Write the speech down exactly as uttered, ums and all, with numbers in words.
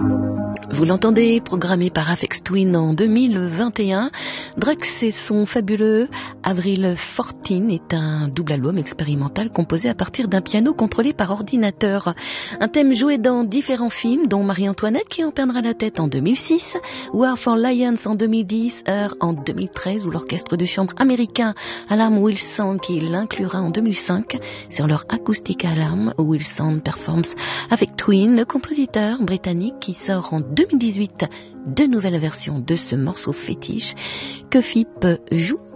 Vous l'entendez, programmé par Aphex Twin en deux mille vingt et un. Drugs et son fabuleux Avril quatorze est un double album expérimental composé à partir d'un piano contrôlé par ordinateur. Un thème joué dans différents films, dont Marie-Antoinette qui en perdra la tête en deux mille six, War for Lions en deux mille dix, Her en deux mille treize, ou l'orchestre de chambre américain Alarm Wilson qui l'inclura en deux mille cinq sur leur acoustique Alarm. Wilson performs avec Twin, le compositeur britannique qui sort en deux mille dix-huit deux nouvelles versions de ce morceau fétiche que Philippe joue